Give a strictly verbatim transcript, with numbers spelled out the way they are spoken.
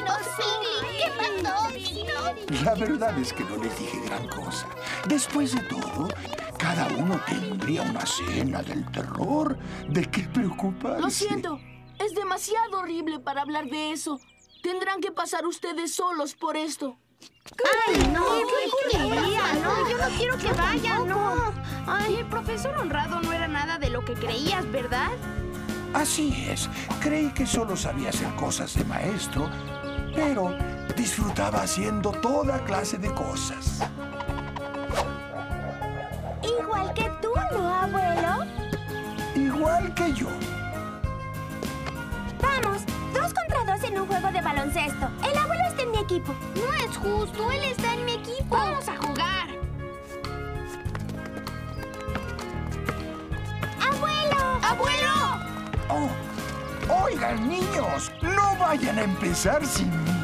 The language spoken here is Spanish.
Pero, Sigrid, ¿qué pasó? La verdad es que no les dije gran cosa. Después de todo, cada uno tendría una cena del terror. ¿De qué preocuparse? Lo siento. Es demasiado horrible para hablar de eso. Tendrán que pasar ustedes solos por esto. ¡Ay, no! ¡Qué porquería! No, yo no quiero que vayan, no. Ay, el profesor honrado no era nada de lo que creías, ¿verdad? Así es. Creí que solo sabía hacer cosas de maestro, pero disfrutaba haciendo toda clase de cosas. Igual que tú, ¿no, abuelo? Igual que yo. Vamos, dos contra dos en un juego de baloncesto. El abuelo está en mi equipo. No es justo, él está en mi equipo. ¡Vamos a jugar! ¡Abuelo! ¡Abuelo! Oh, oigan, niños, no vayan a empezar sin mí.